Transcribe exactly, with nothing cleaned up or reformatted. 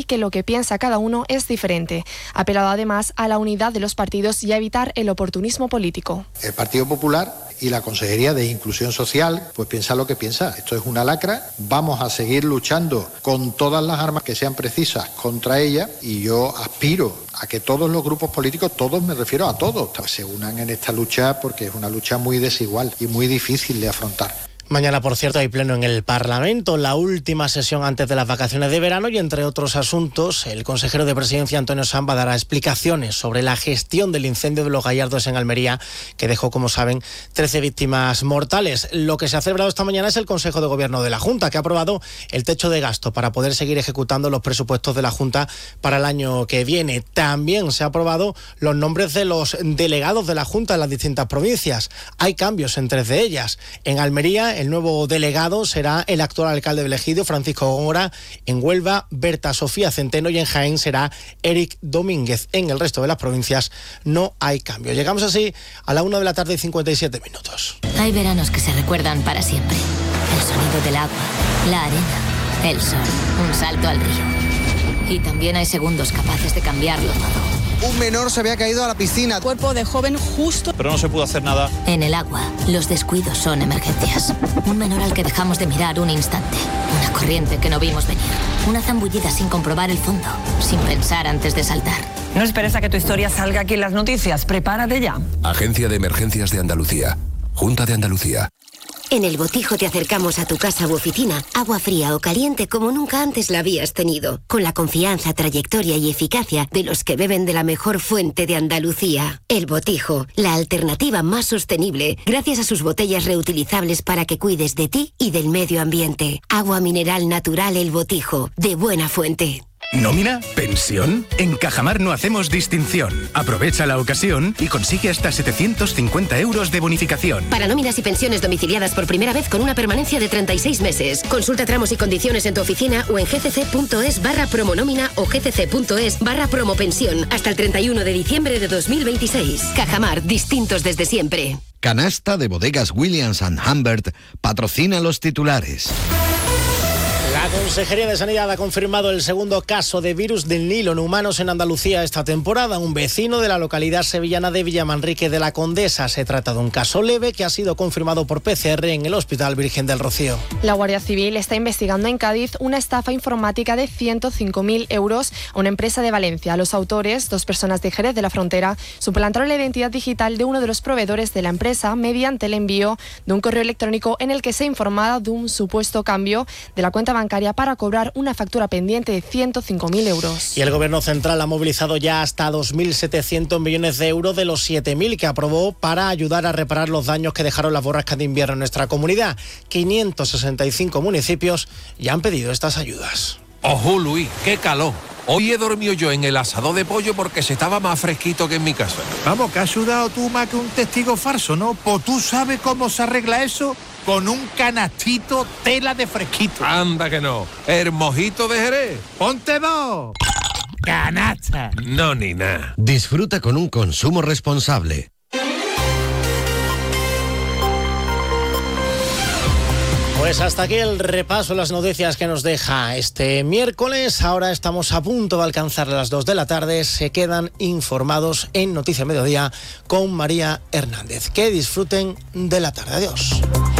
que lo que piensa cada uno es diferente. Ha apelado además a la unidad de los partidos y a evitar el oportunismo político. El Partido Popular y la Consejería de Inclusión Social pues piensa lo que piensa. Esto es una lacra. Vamos a seguir luchando con todas las armas que sean precisas contra ella, y yo aspiro a que todos los grupos políticos, todos me refiero a todos, se unan en esta lucha, porque es una lucha muy desigual y muy difícil de afrontar. Mañana, por cierto, hay pleno en el Parlamento, la última sesión antes de las vacaciones de verano, y entre otros asuntos, el consejero de Presidencia, Antonio Samba, dará explicaciones sobre la gestión del incendio de Los Gallardos en Almería, que dejó, como saben, trece víctimas mortales. Lo que se ha celebrado esta mañana es el Consejo de Gobierno de la Junta, que ha aprobado el techo de gasto para poder seguir ejecutando los presupuestos de la Junta para el año que viene. También se han aprobado los nombres de los delegados de la Junta en las distintas provincias. Hay cambios en tres de ellas. En Almería, el nuevo delegado será el actual alcalde de Ejido, Francisco Góngora. En Huelva, Berta Sofía Centeno, y en Jaén será Eric Domínguez. En el resto de las provincias no hay cambio. Llegamos así a la una de la tarde y cincuenta y siete minutos. Hay veranos que se recuerdan para siempre. El sonido del agua, la arena, el sol, un salto al río. Y también hay segundos capaces de cambiarlo todo. Un menor se había caído a la piscina. Cuerpo de joven justo. Pero no se pudo hacer nada. En el agua, los descuidos son emergencias. Un menor al que dejamos de mirar un instante. Una corriente que no vimos venir. Una zambullida sin comprobar el fondo. Sin pensar antes de saltar. No esperes a que tu historia salga aquí en las noticias. Prepárate ya. Agencia de Emergencias de Andalucía. Junta de Andalucía. En El Botijo te acercamos a tu casa u oficina agua fría o caliente como nunca antes la habías tenido, con la confianza, trayectoria y eficacia de los que beben de la mejor fuente de Andalucía. El Botijo, la alternativa más sostenible gracias a sus botellas reutilizables para que cuides de ti y del medio ambiente. Agua mineral natural El Botijo, de buena fuente. ¿Nómina? ¿Pensión? En Cajamar no hacemos distinción. Aprovecha la ocasión y consigue hasta setecientos cincuenta euros de bonificación. Para nóminas y pensiones domiciliadas por primera vez con una permanencia de treinta y seis meses. Consulta tramos y condiciones en tu oficina o en gcc.es barra promonómina o gcc.es barra promopensión hasta el treinta y uno de diciembre de dos mil veintiséis. Cajamar, distintos desde siempre. Canasta de Bodegas Williams and Humbert patrocina los titulares. La Consejería de Sanidad ha confirmado el segundo caso de virus del Nilo en humanos en Andalucía esta temporada. Un vecino de la localidad sevillana de Villamanrique de la Condesa. Se trata de un caso leve que ha sido confirmado por P C R en el Hospital Virgen del Rocío. La Guardia Civil está investigando en Cádiz una estafa informática de ciento cinco mil euros a una empresa de Valencia. Los autores, dos personas de Jerez de la Frontera, suplantaron la identidad digital de uno de los proveedores de la empresa mediante el envío de un correo electrónico en el que se informaba de un supuesto cambio de la cuenta bancaria para cobrar una factura pendiente de ciento cinco mil euros. Y el Gobierno Central ha movilizado ya hasta dos mil setecientos millones de euros de los siete mil que aprobó para ayudar a reparar los daños que dejaron las borrascas de invierno en nuestra comunidad. quinientos sesenta y cinco municipios ya han pedido estas ayudas. ¡Ojo, Luis! ¡Qué calor! Hoy he dormido yo en el asador de pollo porque se estaba más fresquito que en mi casa. Vamos, que has sudado tú más que un testigo falso, ¿no? Pues tú sabes cómo se arregla eso con un canastito tela de fresquito. Anda que no. ¿El mojito de Jerez? ¡Ponte dos! ¡Canasta! No, ni nada. Disfruta con un consumo responsable. Pues hasta aquí el repaso de las noticias que nos deja este miércoles. Ahora estamos a punto de alcanzar las dos de la tarde. Se quedan informados en Noticia Mediodía con María Hernández. Que disfruten de la tarde. Adiós.